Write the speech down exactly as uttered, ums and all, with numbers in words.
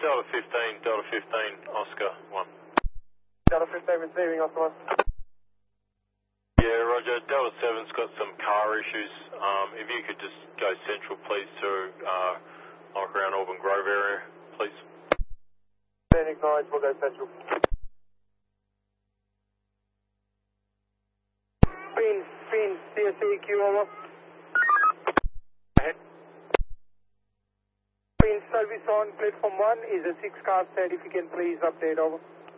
Delta fifteen, Delta fifteen, Oscar one. Delta fifteen receiving, Oscar one. Yeah, Roger. Delta seven's got some car issues. Um, if you could just go central, please, to uh, like around Auburn Grove area, please. Then acknowledge, we'll go central. Pin, pin, C S E Q over. Ahead. Pin service on platform one is a six car set. If you can please update over.